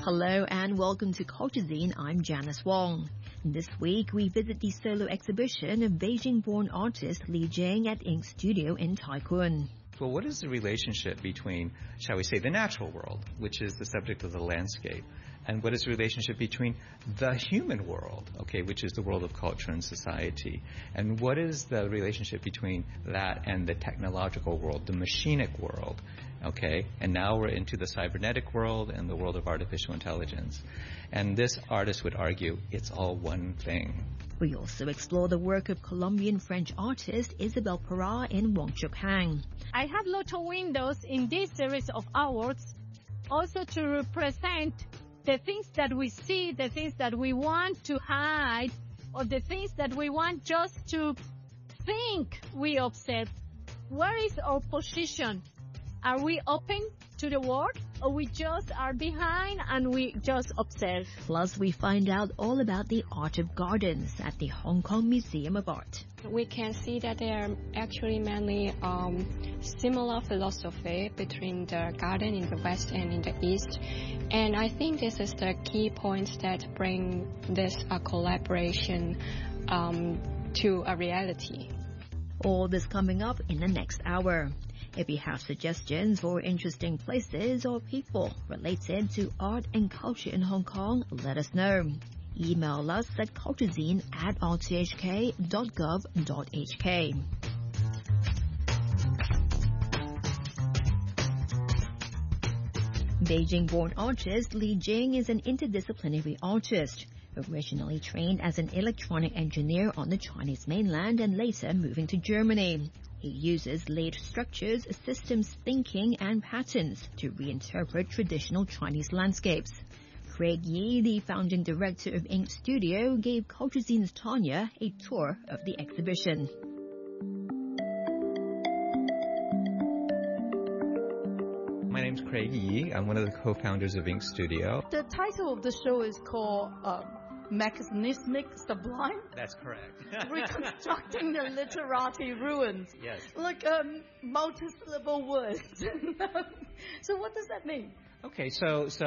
Hello and welcome to Culture Zine. I'm Janice Wong. This week we visit the solo exhibition of Beijing-born artist Li Jing at Ink Studio in Tai Kwun. Well, what is the relationship between, shall we say, the natural world, which is the subject of the landscape, and what is the relationship between the human world, okay, which is the world of culture and society, and what is the relationship between that and the technological world, the machinic world, okay, and now we're into the cybernetic world and the world of artificial intelligence. And this artist would argue it's all one thing. We also explore the work of Colombian-French artist Isabel Parra in Wong Chuk Hang. I have lots of windows in this series of awards also to represent the things that we see, the things that we want to hide, or the things that we want just to think we observe. Where is our position? Are we open to the world, or we just are behind and we just observe? Plus, we find out all about the art of gardens at the Hong Kong Museum of Art. We can see that there are actually many similar philosophy between the garden in the West and in the East. And I think this is the key points that bring this collaboration to a reality. All this coming up in the next hour. If you have suggestions for interesting places or people related to art and culture in Hong Kong, let us know. Email us at culturezine@rthk.gov.hk. Beijing-born artist Li Jing is an interdisciplinary artist, originally trained as an electronic engineer on the Chinese mainland and later moving to Germany. He uses layered structures, systems thinking, and patterns to reinterpret traditional Chinese landscapes. Craig Yi, the founding director of Ink Studio, gave Culture Zine's Tanya a tour of the exhibition. My name's Craig Yi. I'm one of the co-founders of Ink Studio. The title of the show is called Mechanismic Sublime. That's correct. Reconstructing the literati ruins. Yes. Like multi-syllable words. So what does that mean? Okay, so